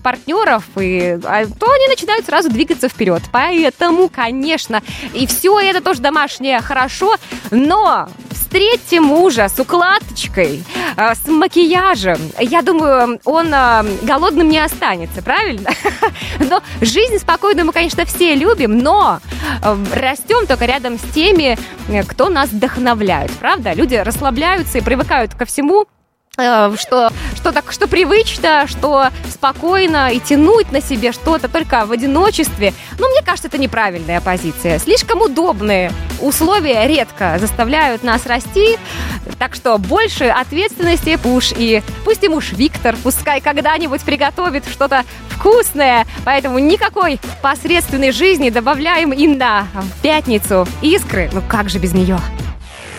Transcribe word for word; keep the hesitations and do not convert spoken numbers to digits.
партнеров, и, а, то они начинают сразу двигаться вперед. Поэтому, конечно, и все это тоже домашнее хорошо, но встретьте мужа с укладочкой, э, с макияжем. Я думаю, он э, голодным не останется, правильно? Но жизнь спокойную мы, конечно, все любим, но э, растем только рядом с теми, кто нас вдохновляют, правда? Люди расслабляются и привыкают ко всему, что, что, так, что привычно, что спокойно, и тянуть на себе что-то только в одиночестве. Ну, мне кажется, это неправильная позиция. Слишком удобные условия редко заставляют нас расти, так что больше ответственности пусть и, пусть и муж Виктор, пускай когда-нибудь приготовит что-то вкусное, поэтому никакой посредственной жизни добавляем и на пятницу искры. Ну как же без нее?